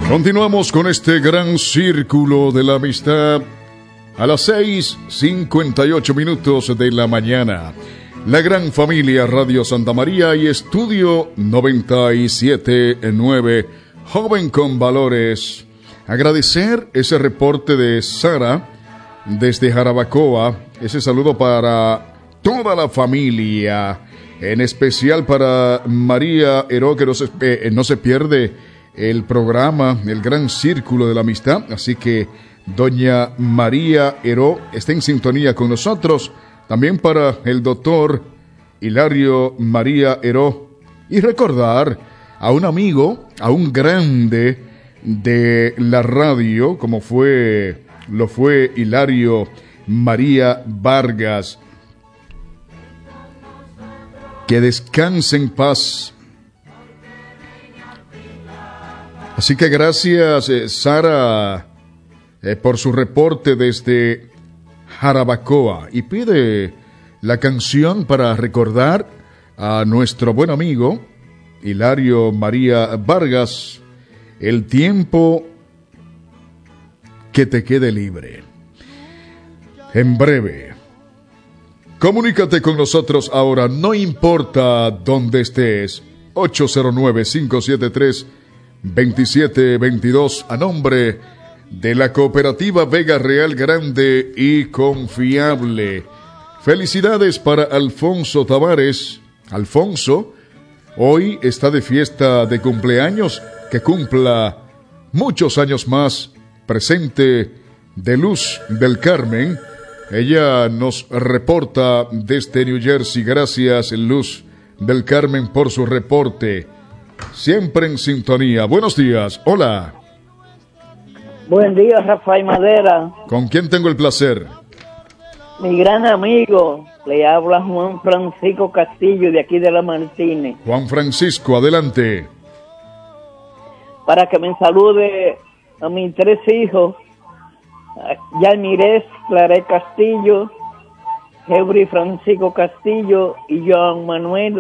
Continuamos con este gran círculo de la amistad a las 6:58 de la mañana. La gran familia Radio Santa María y Estudio 97.9, Joven con Valores. Agradecer ese reporte de Sara desde Jarabacoa, ese saludo para toda la familia, en especial para María Heró, que no se pierde el programa, el gran círculo de la amistad, así que doña María Heró está en sintonía con nosotros. También para el doctor Hilario María Heró. Y recordar a un amigo, a un grande de la radio, como lo fue Hilario María Vargas. Que descanse en paz. Así que gracias, Sara, por su reporte desde Jarabacoa, y pide la canción para recordar a nuestro buen amigo Hilario María Vargas, El tiempo que te quede libre. En breve, comunícate con nosotros ahora, no importa dónde estés. 809-573-2722, a nombre de la Cooperativa Vega Real Grande y Confiable. Felicidades para Alfonso Tavares. Alfonso, hoy está de fiesta de cumpleaños, que cumpla muchos años más. Presente de Luz del Carmen. Ella nos reporta desde New Jersey. Gracias, Luz del Carmen, por su reporte. Siempre en sintonía. Buenos días. Hola. Buen día, Rafael Madera. ¿Con quién tengo el placer? Mi gran amigo, le habla Juan Francisco Castillo, de aquí de La Martínez. Juan Francisco, adelante. Para que me salude a mis 3 hijos, Yalmirez Claret Castillo, Hebri Francisco Castillo y Joan Manuel